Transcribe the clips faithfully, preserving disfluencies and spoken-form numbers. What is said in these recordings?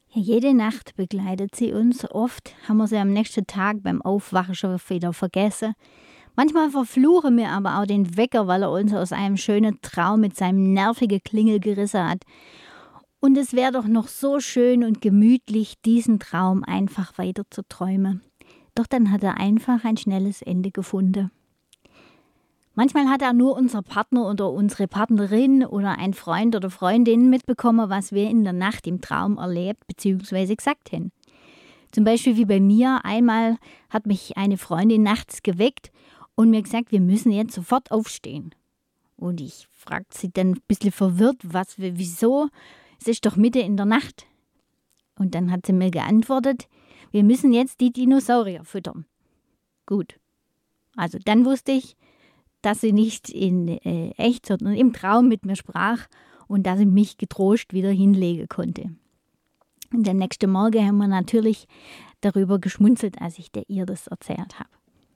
Ja, jede Nacht begleitet sie uns. Oft haben wir sie am nächsten Tag beim Aufwachen schon wieder vergessen. Manchmal verfluchen wir aber auch den Wecker, weil er uns aus einem schönen Traum mit seinem nervigen Klingel gerissen hat. Und es wäre doch noch so schön und gemütlich, diesen Traum einfach weiter zu träumen. Doch dann hat er einfach ein schnelles Ende gefunden. Manchmal hat er nur unser Partner oder unsere Partnerin oder ein Freund oder Freundin mitbekommen, was wir in der Nacht im Traum erlebt bzw. gesagt haben. Zum Beispiel wie bei mir. Einmal hat mich eine Freundin nachts geweckt und mir gesagt, wir müssen jetzt sofort aufstehen. Und ich fragte sie dann ein bisschen verwirrt, was, wieso? Es ist doch Mitte in der Nacht. Und dann hat sie mir geantwortet, wir müssen jetzt die Dinosaurier füttern. Gut. Also dann wusste ich, dass sie nicht in äh, echt, sondern im Traum mit mir sprach und dass ich mich getrost wieder hinlegen konnte. Und am nächsten Morgen haben wir natürlich darüber geschmunzelt, als ich der ihr das erzählt habe.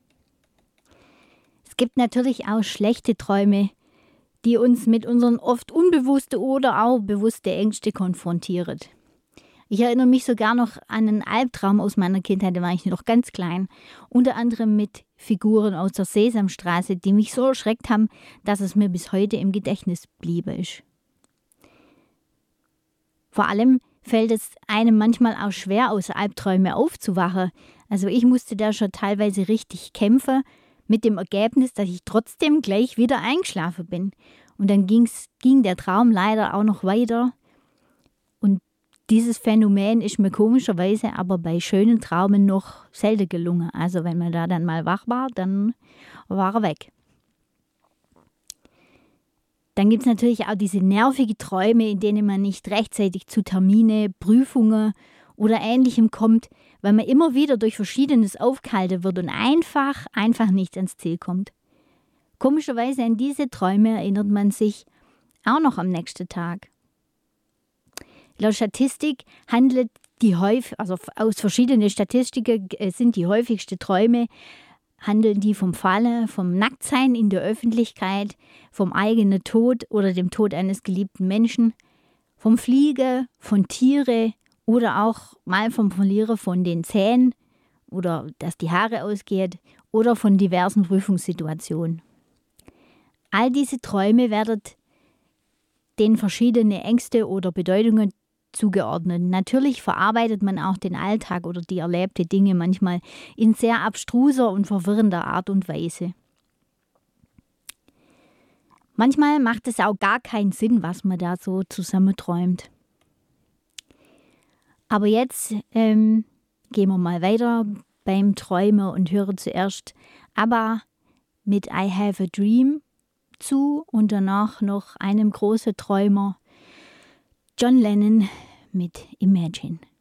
Es gibt natürlich auch schlechte Träume, die uns mit unseren oft unbewussten oder auch bewussten Ängsten konfrontieren. Ich erinnere mich sogar noch an einen Albtraum aus meiner Kindheit, da war ich noch ganz klein. Unter anderem mit Figuren aus der Sesamstraße, die mich so erschreckt haben, dass es mir bis heute im Gedächtnis bliebe ist. Vor allem fällt es einem manchmal auch schwer, aus Albträumen aufzuwachen. Also ich musste da schon teilweise richtig kämpfen, mit dem Ergebnis, dass ich trotzdem gleich wieder eingeschlafen bin. Und dann ging's, ging der Traum leider auch noch weiter. Und dieses Phänomen ist mir komischerweise aber bei schönen Traumen noch selten gelungen. Also wenn man da dann mal wach war, dann war er weg. Dann gibt es natürlich auch diese nervigen Träume, in denen man nicht rechtzeitig zu Termine, Prüfungen oder Ähnlichem kommt, weil man immer wieder durch Verschiedenes aufgehalten wird und einfach, einfach nicht ans Ziel kommt. Komischerweise an diese Träume erinnert man sich auch noch am nächsten Tag. Laut Statistik handelt die häufig, also aus verschiedenen Statistiken sind die häufigsten Träume, handeln die vom Fallen, vom Nacktsein in der Öffentlichkeit, vom eigenen Tod oder dem Tod eines geliebten Menschen, vom Fliegen, von Tiere oder auch mal vom Verlieren von den Zähnen oder dass die Haare ausgehen oder von diversen Prüfungssituationen. All diese Träume werden den verschiedenen Ängste oder Bedeutungen zugeordnet. Natürlich verarbeitet man auch den Alltag oder die erlebten Dinge manchmal in sehr abstruser und verwirrender Art und Weise. Manchmal macht es auch gar keinen Sinn, was man da so zusammenträumt. Aber jetzt ähm, gehen wir mal weiter beim Träumen und hören zuerst ABBA mit I Have a Dream zu und danach noch einem großen Träumer, John Lennon mit Imagine.